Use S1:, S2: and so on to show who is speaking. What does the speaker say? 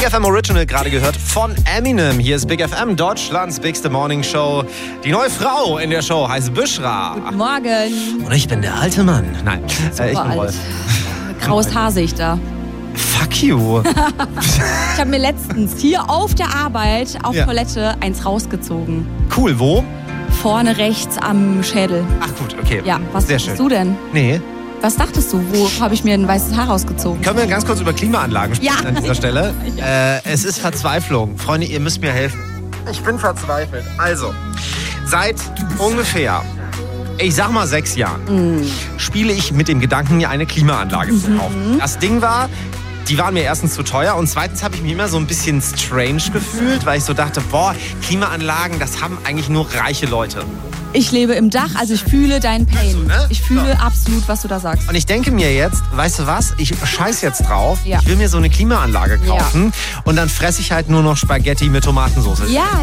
S1: Big FM Original gerade gehört von Eminem. Hier ist Big FM, Deutschlands bigste Morning Show. Die neue Frau in der Show heißt Büschra.
S2: Guten Morgen.
S1: Und ich bin der alte Mann. Nein, ich bin Rolf.
S2: Graues Haar sehe ich da.
S1: Fuck you.
S2: Ich habe mir letztens hier auf der Arbeit auf Toilette eins rausgezogen.
S1: Cool, wo?
S2: Vorne rechts am Schädel.
S1: Ach gut, okay.
S2: Ja, was
S1: Sehr
S2: dachtest
S1: schön.
S2: du denn?
S1: Nee.
S2: Was dachtest du? Wo habe ich mir ein weißes Haar rausgezogen?
S1: Können wir ganz kurz über Klimaanlagen sprechen
S2: Ja.
S1: an dieser Stelle? Es ist Verzweiflung. Freunde, ihr müsst mir helfen. Ich bin verzweifelt. Also, seit ungefähr, ich sag mal 6 Jahren, spiele ich mit dem Gedanken, mir eine Klimaanlage zu kaufen. Das Ding war, die waren mir erstens zu teuer und zweitens habe ich mich immer so ein bisschen strange gefühlt, weil ich so dachte, boah, Klimaanlagen, das haben eigentlich nur reiche Leute.
S2: Ich lebe im Dach, also ich fühle deinen Pain.
S1: Also, ne?
S2: Ich fühle absolut, was du da sagst.
S1: Und ich denke mir jetzt, weißt du was, ich scheiß jetzt drauf,
S2: Ja.
S1: ich will mir so eine Klimaanlage kaufen und dann fresse ich halt nur noch Spaghetti mit Tomatensauce.
S2: Ja,